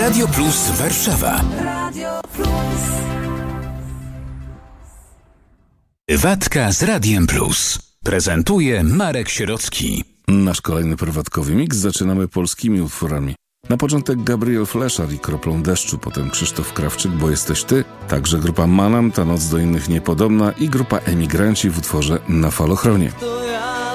Radio Plus Warszawa. Prywatka z Radiem Plus. Prezentuje Marek Sierocki. Nasz kolejny prywatkowy mix zaczynamy polskimi utworami. Na początek Gabriel Fleszar i Kroplą deszczu, potem Krzysztof Krawczyk, Bo jesteś ty, także grupa Manam, Ta noc do innych niepodobna i grupa Emigranci w utworze Na falochronie.